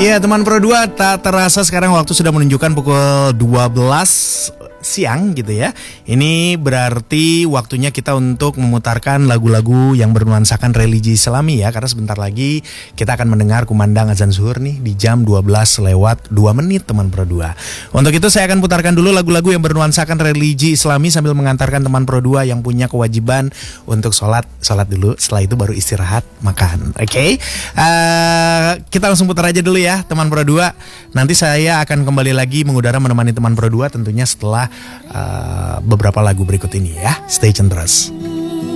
Ya teman Pro 2, tak terasa sekarang waktu sudah menunjukkan pukul 12 siang gitu ya. Ini berarti waktunya kita untuk memutarkan lagu-lagu yang bernuansakan religi Islami ya. Karena sebentar lagi kita akan mendengar kumandang azan zuhur nih di jam 12 lewat 2 menit teman Pro 2. Untuk itu saya akan putarkan dulu lagu-lagu yang bernuansakan religi Islami sambil mengantarkan teman Pro 2 yang punya kewajiban untuk sholat dulu. Setelah itu baru istirahat makan. Oke? Kita langsung putar aja dulu ya teman Pro 2. Nanti saya akan kembali lagi mengudara menemani teman Pro 2 tentunya setelah beberapa lagu berikut ini ya. Stay tune terus.